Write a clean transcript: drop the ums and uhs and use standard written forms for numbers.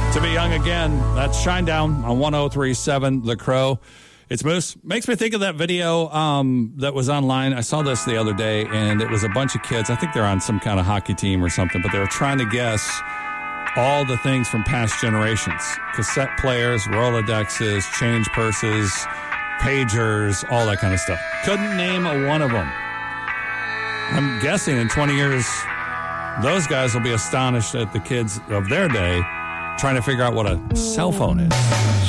To Be Young Again. That's Shinedown on 103.7 The Crow. It's Moose. Makes me think of that video that was online. I saw this the other day, and it was a bunch of kids. I think they're on some kind of hockey team or something, but they were trying to guess all the things from past generations. Cassette players, Rolodexes, change purses, pagers, all that kind of stuff. Couldn't name a one of them. I'm guessing in 20 years, those guys will be astonished at the kids of their day trying to figure out what a cell phone is.